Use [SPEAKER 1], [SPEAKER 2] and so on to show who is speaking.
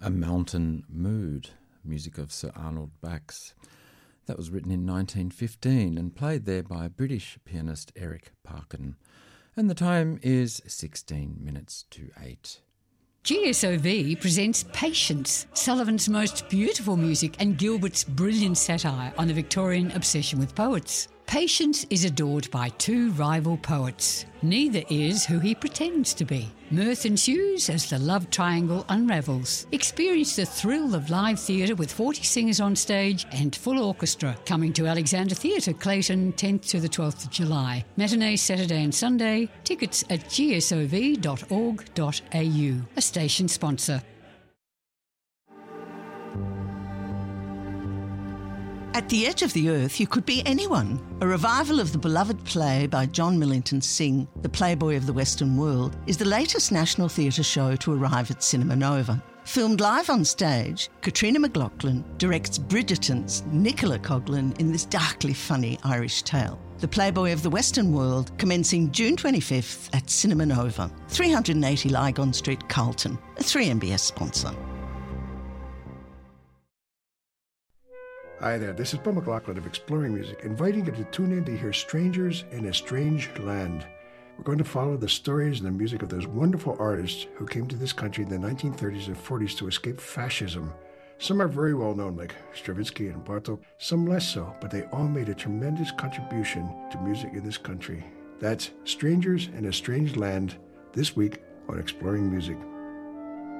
[SPEAKER 1] A Mountain Mood, music of Sir Arnold Bax. That was written in 1915 and played there by British pianist Eric Parkin. And the time is 16 minutes to 8.
[SPEAKER 2] GSOV presents Patience, Sullivan's most beautiful music and Gilbert's brilliant satire on the Victorian obsession with poets. Patience is adored by two rival poets. Neither is who he pretends to be. Mirth ensues as the love triangle unravels. Experience the thrill of live theatre with 40 singers on stage and full orchestra. Coming to Alexander Theatre, Clayton, 10th to the 12th of July. Matinee Saturday and Sunday. Tickets at gsov.org.au. A station sponsor.
[SPEAKER 3] At the Edge of the Earth, you could be anyone. A revival of the beloved play by John Millington Synge, The Playboy of the Western World, is the latest national theatre show to arrive at Cinema Nova. Filmed live on stage, Katrina McLaughlin directs Bridgerton's Nicola Coughlan in this darkly funny Irish tale. The Playboy of the Western World, commencing June 25th at Cinema Nova, 380 Lygon Street, Carlton, a 3MBS sponsor.
[SPEAKER 4] Hi there, this is Paul McLaughlin of Exploring Music, inviting you to tune in to hear Strangers in a Strange Land. We're going to follow the stories and the music of those wonderful artists who came to this country in the 1930s and 40s to escape fascism. Some are very well known, like Stravinsky and Bartók, some less so, but they all made a tremendous contribution to music in this country. That's Strangers in a Strange Land, this week on Exploring Music.